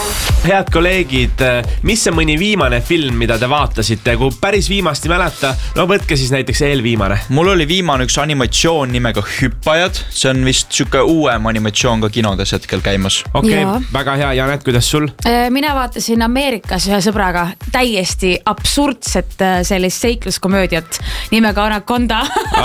Head kolleegid, mis on mõni viimane film, mida te vaatasite? Kui päris viimast ei mäleta, no võtke siis näiteks eelviimane. Mul oli viimane üks animatsioon nimega Hüppajad. See on vist süke uuem animatsioon ka kinodes hetkel käimas. Okei, väga hea. Janet, kuidas sul? Mina vaatasin Ameerikas ühe sõbraga täiesti absurdset sellist seikluskomöödiat nimega Anaconda.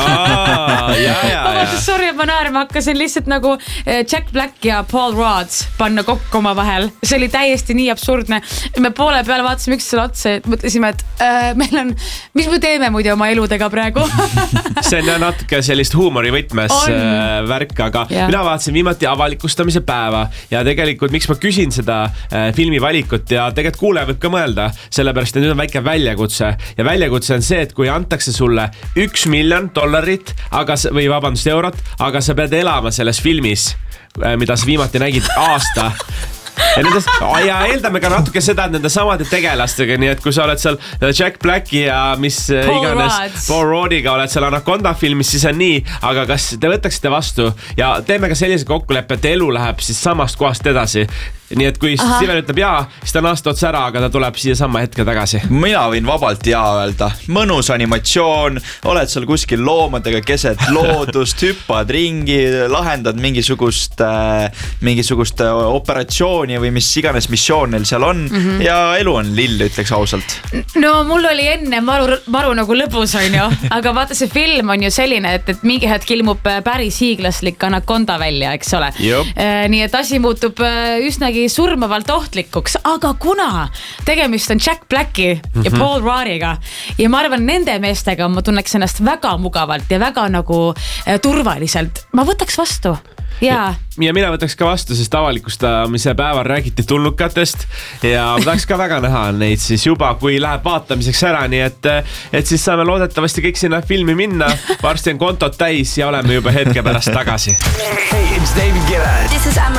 Sorry, ma naerma hakkasin lihtsalt nagu Jack Black ja Paul Rudd panna kokku oma vahel. See oli täiesti nii absurdne. Me poole peale vaatasime üksteisele otsa, et mõtlesime, et meil on, mis me teeme muidu oma eludega praegu? See on natuke sellist huumori võtmes värk, aga mina vaatasin viimati avalikustamise päeva ja tegelikult miks ma küsin seda filmi valikut ja tegelikult kuulaja võib ka mõelda, sellepärast et nüüd on väike väljakutse ja väljakutse on see, et kui antakse sulle $1 miljon, või vabandust, eurot, aga sa pead elama selles filmis, mida sa viimati nägid aasta. Ja eeldame ka natuke seda, et nende samade tegelastega, nii et kui sa oled seal Jack Blacki ja mis iganes Paul Ruddiga oled seal Anaconda filmis, siis on nii, aga kas te võtaksite vastu ja teeme ka sellise kokkuleppe, et elu läheb siis samast kohast edasi. Nii et kui Steven ütleb jaa, siis ta on aasta otsa ära, aga ta tuleb siia sama hetke tagasi. Mina võin vabalt jaa öelda. Mõnus animatsioon, oled seal kuskil loomadega keset loodust, hüppad ringi, lahendad mingisugust operatsiooni või mis iganes missioon neil seal on ja elu on lill, ütleks ausalt. No mul oli enne maru nagu lõbus on ju, aga vaata see film on ju selline, et mingi hetk ilmub päris hiiglaslik Anaconda välja, eks ole. Nii et asi muutub üsnagi surmavalt ohtlikuks, aga kuna tegemist on Jack Blacki ja Paul Ruddiga ja ma arvan, nende meestega ma tunneks ennast väga mugavalt ja väga nagu turvaliselt, ma võtaks vastu. Ja mina võtaks ka vastu, sest avalikustamise päeval räägiti tulnukatest ja ma tahaks ka väga näha neid siis juba, kui läheb vaatamiseks ära, nii et siis saame loodetavasti kõik sinna filmi minna, varsti on kontot täis ja oleme juba hetke pärast tagasi. Hey, it's David Guetta. This is Amber